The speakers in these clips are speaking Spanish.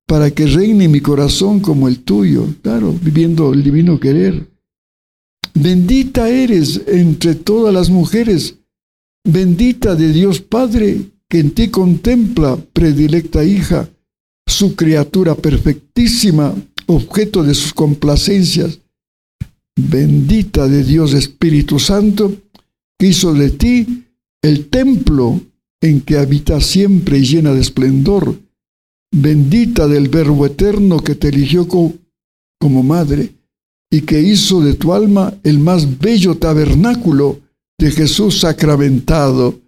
para que reine mi corazón como el tuyo, claro, viviendo el divino querer. Bendita eres entre todas las mujeres, bendita de Dios Padre, que en ti contempla, predilecta hija, su criatura perfectísima, objeto de sus complacencias. Bendita de Dios Espíritu Santo, que hizo de ti el templo en que habita siempre y llena de esplendor. Bendita del Verbo eterno que te eligió como madre y que hizo de tu alma el más bello tabernáculo de Jesús sacramentado.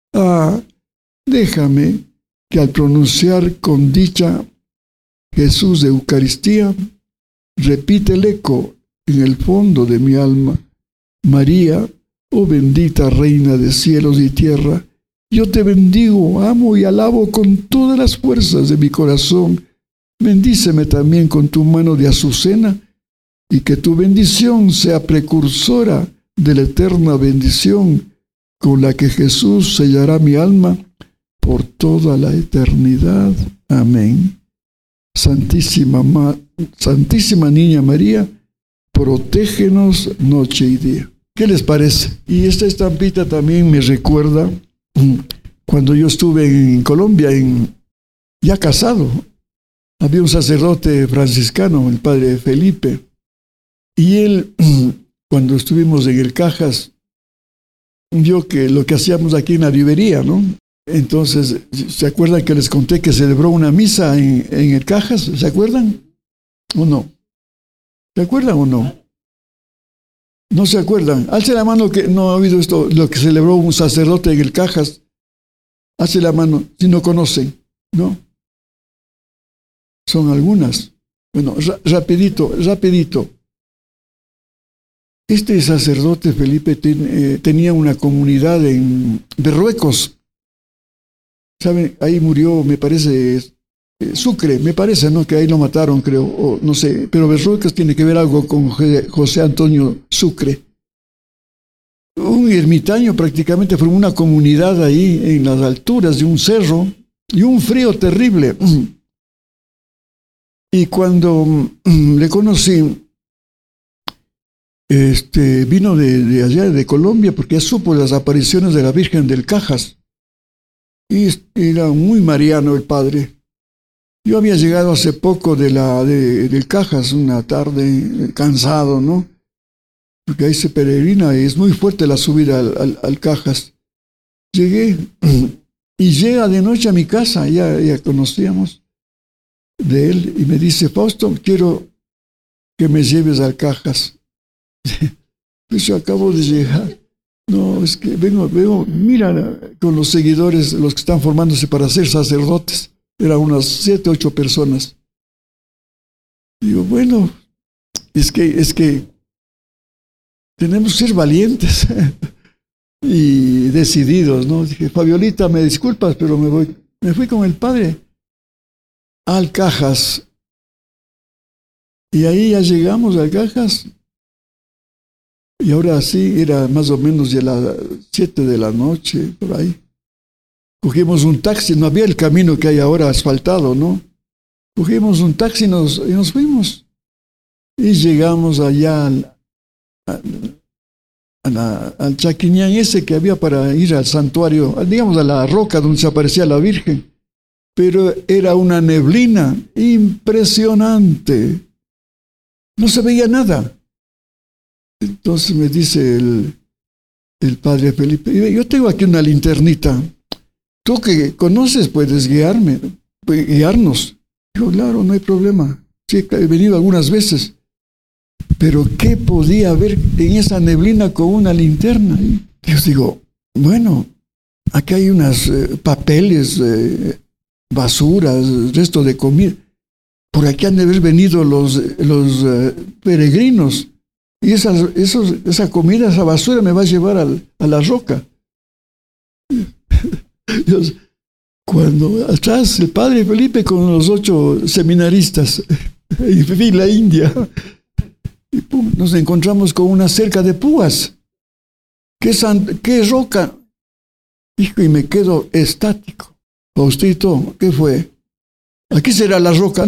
Déjame que al pronunciar con dicha Jesús de Eucaristía, repite el eco en el fondo de mi alma: María, oh bendita Reina de cielos y tierra, yo te bendigo, amo y alabo con todas las fuerzas de mi corazón. Bendíceme también con tu mano de azucena, y que tu bendición sea precursora de la eterna bendición con la que Jesús sellará mi alma por toda la eternidad. Amén. Santísima Niña María, protégenos noche y día. ¿Qué les parece? Y esta estampita también me recuerda cuando yo estuve en Colombia, ya casado. Había un sacerdote franciscano, el padre Felipe, y él, cuando estuvimos en el Cajas, vio que lo que hacíamos aquí en la vivería, ¿no? Entonces, ¿se acuerdan que les conté que celebró una misa en el Cajas? ¿Se acuerdan o no? ¿Se acuerdan o no? ¿No se acuerdan? Alce la mano que no ha oído esto, lo que celebró un sacerdote en el Cajas. Alce la mano si no conocen, ¿no? Son algunas. Bueno, rapidito. Este sacerdote Felipe tenía una comunidad en Berruecos. ¿Saben? Ahí murió, me parece, Sucre, me parece, ¿no? Que ahí lo mataron, creo, o no sé. Pero Berruecos tiene que ver algo con José Antonio Sucre. Un ermitaño prácticamente formó una comunidad ahí en las alturas de un cerro y un frío terrible. Y cuando le conocí, vino de allá, de Colombia, porque supo las apariciones de la Virgen del Cajas. Y era muy mariano el padre. Yo había llegado hace poco del Cajas, una tarde, cansado, ¿no? Porque ahí se peregrina y es muy fuerte la subida al Cajas. Llegué y llega de noche a mi casa, ya conocíamos de él, y me dice: Fausto, quiero que me lleves al Cajas. Pues yo acabo de llegar. No, es que vengo, mira, con los seguidores, los que están formándose para ser sacerdotes. Eran unas 7, 8 personas. Digo, bueno, es que tenemos que ser valientes y decididos, ¿no? Dije: Fabiolita, me disculpas, pero me voy. Me fui con el padre al Cajas. Y ahí ya llegamos al Cajas. Y ahora sí, era más o menos ya las 7 de la noche, por ahí. Cogimos un taxi, no había el camino que hay ahora asfaltado, ¿no? Cogimos un taxi y nos fuimos. Y llegamos allá al Chaquiñán ese que había para ir al santuario, digamos a la roca donde se aparecía la Virgen. Pero era una neblina impresionante. No se veía nada. Entonces me dice el padre Felipe: yo tengo aquí una linternita. Tú que conoces puedes guiarnos. Digo: claro, no hay problema. Sí, he venido algunas veces. Pero ¿qué podía haber en esa neblina con una linterna? Y yo digo: bueno, aquí hay unos papeles, basuras, resto de comida. Por aquí han de haber venido los peregrinos. Y esa comida, esa basura me va a llevar a la roca. Dios, cuando atrás el padre Felipe con los 8 seminaristas en fila india, y pum, nos encontramos con una cerca de púas. ¿Qué roca? Hijo, y me quedo estático. Faustito, ¿qué fue? Aquí será la roca.